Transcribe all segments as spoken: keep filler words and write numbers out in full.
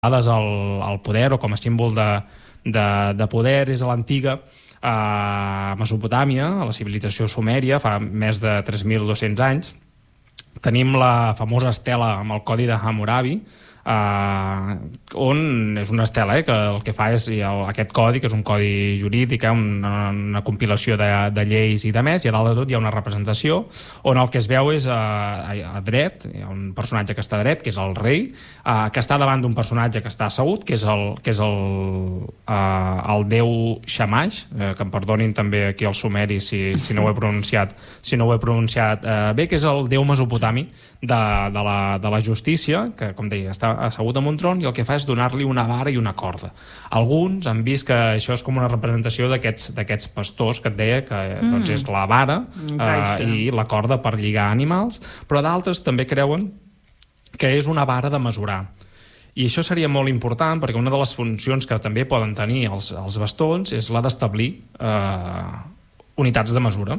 al, al poder o com a símbol de, de, de poder és a l'antiga eh, Mesopotàmia, a la civilització sumèria, fa més de tres mil dos-cents anys. Tenim la famosa estela amb el codi de Hammurabi, eh, on és una estela eh, que el que fa és el, aquest codi, que és un codi jurídic, eh, una, una compilació de, de lleis i de més, i a dalt de tot hi ha una representació on el que es veu és eh, a, a dret, hi ha un personatge que està a dret, que és el rei, eh, que està davant d'un personatge que està assegut, que és el, que és el, eh, el déu Shamash, eh, que em perdonin també aquí els sumeris si, si no ho he pronunciat, si no ho he pronunciat eh, bé, que és el déu mesopotami de, de, la, de la justícia, que com deia està assegut en un tron, i el que fa és donar-li una vara i una corda. Alguns han vist que això és com una representació d'aquests pastors que et deia que mm. doncs és la vara eh, i la corda per lligar animals, però d'altres també creuen que és una vara de mesurar. I això seria molt important perquè una de les funcions que també poden tenir els, els bastons és la d'establir eh, unitats de mesura.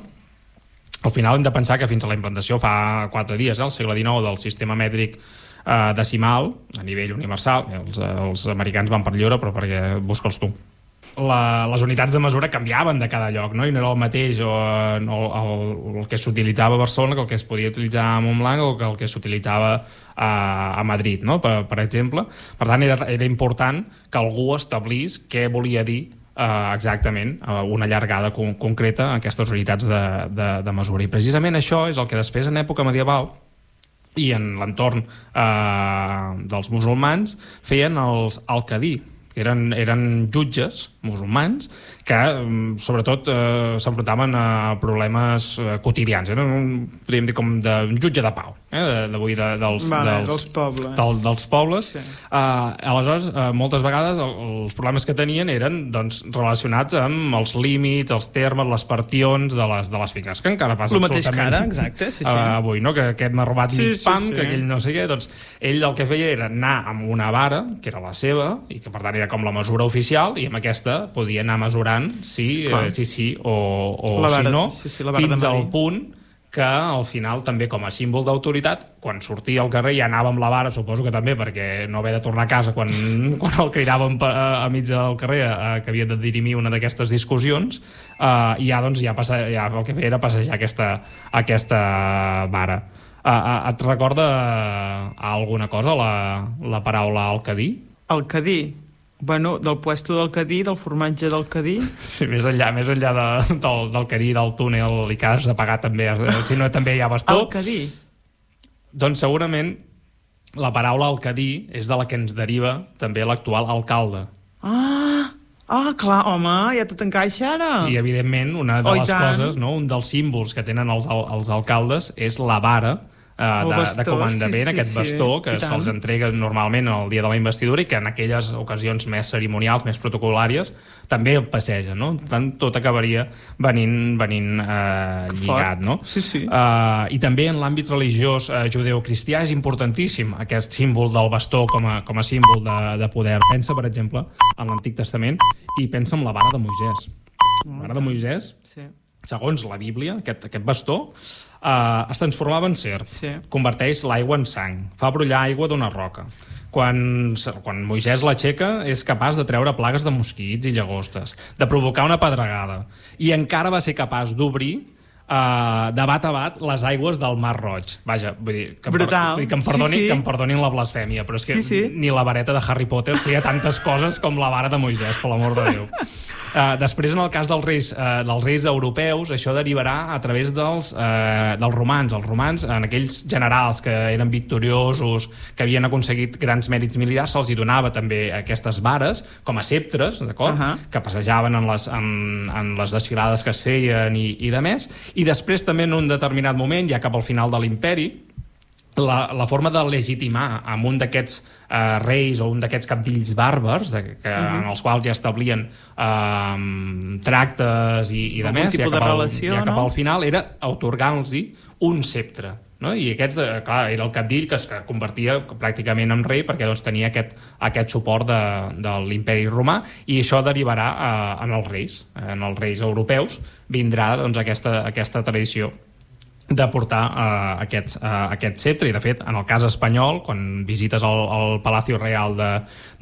Al final hem de pensar que fins a la implantació fa quatre dies, eh, al segle dinou, del sistema mètric Uh, decimal a nivell universal, els, els americans van per lliure, però perquè busca'ls tu. La, les unitats de mesura canviaven de cada lloc, no? I no era el mateix o, no, el, el que s'utilitzava a Barcelona que el que es podia utilitzar a Montblanc o que el que s'utilitzava a, a Madrid, no? per, per exemple. Per tant, era, era important que algú establís què volia dir Uh, exactament, uh, una llargada con concreta en aquestes unitats de, de, de mesura. I precisament això és el que després, en època medieval, i en l'entorn eh, dels musulmans, feien els alcadí, que eren, eren jutges musulmans que, sobretot, eh, s'enfrontaven a problemes eh, quotidians. Eren, un, podríem dir, com de, un jutge de pau, eh, d'avui de, dels, vale, dels, dels pobles. Del, dels pobles. Sí. Eh, aleshores, eh, moltes vegades el, els problemes que tenien eren doncs, relacionats amb els límits, els termes, les partions de les, de les finques, que encara passa el mateix absolutament cara, exacte, sí, sí. Uh, avui, no? Que aquest m'ha robat sí, mig sí, pam, sí. que aquell no sé què. Doncs ell el que feia era anar amb una vara, que era la seva, i que per tant era com la mesura oficial, i amb aquesta podia anar mesurant si eh, sí, sí o, o vara, si no, sí, sí, fins al punt que al final també com a símbol d'autoritat, quan sortia al carrer ja anava amb la vara, suposo que també perquè no haver de tornar a casa quan, quan el cridàvem a, a mig del carrer a, que havia de dirimir una d'aquestes discussions, uh, i ja, doncs, ja, passa, ja el que feia era passejar aquesta, aquesta vara. Uh, uh, et recorda alguna cosa la, la paraula alcadí? Alcadí? Bueno, del puesto del Cadí, del formatge del Cadí. Sí, més enllà, més enllà de, del, del Cadí, del túnel, i que has de pagar també, si no també hi ha bastó. El Cadí? Doncs segurament la paraula alcadí és de la que ens deriva també l'actual alcalde. Ah, ah, clar, home, ja tot encaixa ara. I, evidentment, una de oh, les coses, no, un dels símbols que tenen els, els alcaldes és la vara, Uh, de, bastó, de comandament, sí, sí, aquest bastó sí, que se'ls entrega normalment el dia de la investidura i que en aquelles ocasions més cerimonials, més protocolàries, també el passeja, no? Per tant, tot acabaria venint, venint uh, lligat, no? Sí, sí. Uh, I també en l'àmbit religiós uh, judeocristià és importantíssim aquest símbol del bastó com a, com a símbol de, de poder. Pensa, per exemple, en l'Antic Testament i pensa en la vara de Moisès. La vara de Moisès, sí. Segons la Bíblia, aquest, aquest bastó eh, es transformava en serp, sí. Converteix l'aigua en sang, fa brollar aigua d'una roca. Quan, quan Moisès l'aixeca és capaç de treure plagues de mosquits i llagostes, de provocar una pedregada, i encara va ser capaç d'obrir Uh, de bat a bat les aigües del Mar Roig. Vaja, vull dir, que, em, per, que, em perdoni, sí, sí. que em perdonin la blasfèmia, però és que sí, sí. ni la vareta de Harry Potter feia tantes coses com la vara de Moisès, per l'amor de Déu. Uh, després, en el cas dels reis, uh, dels reis europeus, això derivarà a través dels, uh, dels romans. Els romans, en aquells generals que eren victoriosos, que havien aconseguit grans mèrits militars, se'ls hi donava també aquestes vares, com a sceptres, d'acord? Uh -huh. Que passejaven en les, en, en les desfilades que es feien i, i de més. I després també en un determinat moment, ja cap al final de l'imperi, la, la forma de legitimar amb un d'aquests eh, reis o un d'aquests cabdills bàrbars, de, que, uh-huh. en els quals ja establien eh, tractes i, i de més, ja, cap al, relació, ja cap al final, era atorgant-los un sceptre. No? I aquest, clar, era el cabdill que es convertia pràcticament en rei perquè doncs, tenia aquest, aquest suport de, de l'imperi romà, i això derivarà eh, en els reis, en els reis europeus, vindrà doncs, aquesta, aquesta tradició. de portar uh, aquest, uh, aquest ceptre, i de fet en el cas espanyol, quan visites el, el Palacio Real de,